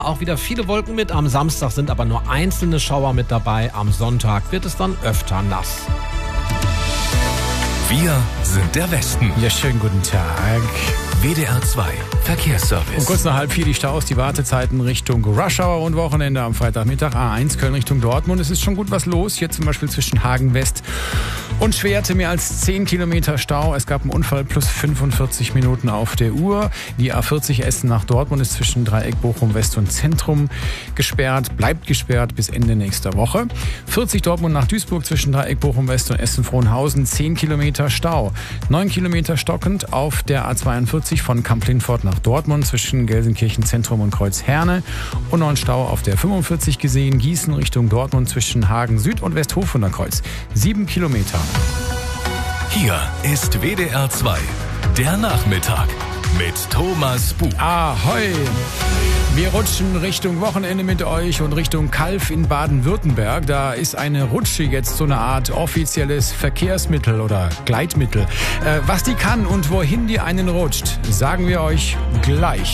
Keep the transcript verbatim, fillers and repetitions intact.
Auch wieder viele Wolken mit. Am Samstag sind aber nur einzelne Schauer mit dabei. Am Sonntag wird es dann öfter nass. Wir sind der Westen. Ja, schönen guten Tag. W D R zwei Verkehrsservice. Um kurz nach halb vier die Staus, die Wartezeiten Richtung Rush Hour und Wochenende am Freitagmittag. A eins Köln Richtung Dortmund. Es ist schon gut was los. Hier zum Beispiel zwischen Hagen West und Schwerte mehr als zehn Kilometer Stau. Es gab einen Unfall plus fünfundvierzig Minuten auf der Uhr. Die A vierzig Essen nach Dortmund ist zwischen Dreieck Bochum West und Zentrum gesperrt. Bleibt gesperrt bis Ende nächster Woche. vierzig Dortmund nach Duisburg zwischen Dreieck Bochum West und Essen-Frohnhausen. zehn Kilometer Stau. neun Kilometer stockend auf der A zweiundvierzig von Kamp-Lindfort nach Dortmund zwischen Gelsenkirchen Zentrum und Kreuzherne. Und noch ein Stau auf der fünfundvierzig gesehen. Gießen Richtung Dortmund zwischen Hagen Süd und Westhofunder Kreuz. sieben Kilometer. Hier ist W D R zwei, der Nachmittag mit Thomas Buch. Ahoi! Wir rutschen Richtung Wochenende mit euch und Richtung Calw in Baden-Württemberg. Da ist eine Rutsche jetzt so eine Art offizielles Verkehrsmittel oder Gleitmittel. Äh, was die kann und wohin die einen rutscht, sagen wir euch gleich.